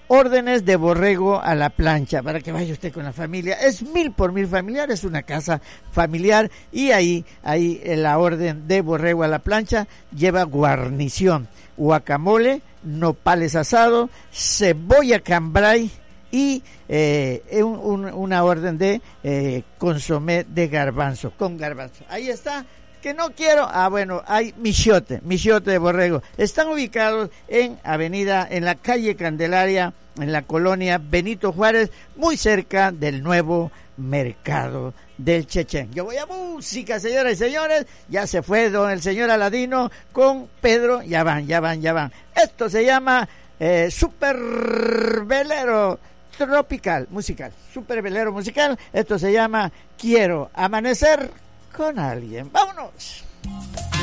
órdenes de borrego a la plancha, para que vaya usted con la familia. Es 1000 por 1000 familiar, es una casa familiar, y ahí la orden de borrego a la plancha lleva guarnición, guacamole, nopales asado, cebolla cambray y una orden de consomé de garbanzo, con garbanzo. Ahí está. Que no quiero, bueno, hay michote de borrego. Están ubicados en la calle Candelaria, en la colonia Benito Juárez, muy cerca del nuevo mercado del Chechén. Yo voy a música, señoras y señores. Ya se fue el señor Aladino con Pedro. Ya van. Esto se llama Super Velero Tropical Musical. Super Velero Musical. Esto se llama Quiero Amanecer con Alguien. ¡Vámonos!